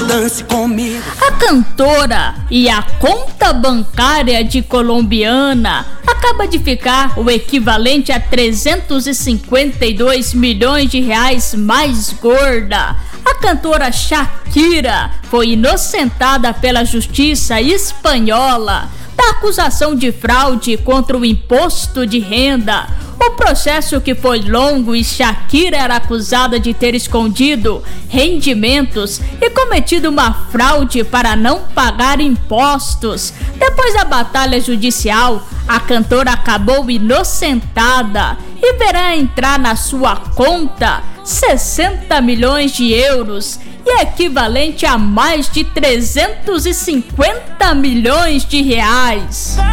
dance comigo. A cantora e a conta bancária de colombiana acaba de ficar o equivalente a 352 milhões de reais mais gorda. A cantora Shakira foi inocentada pela justiça espanhola da acusação de fraude contra o imposto de renda. O processo, que foi longo, e Shakira era acusada de ter escondido rendimentos e cometido uma fraude para não pagar impostos. Depois da batalha judicial, a cantora acabou inocentada e verá entrar na sua conta 60 milhões de euros, e equivalente a mais de 350 milhões de reais.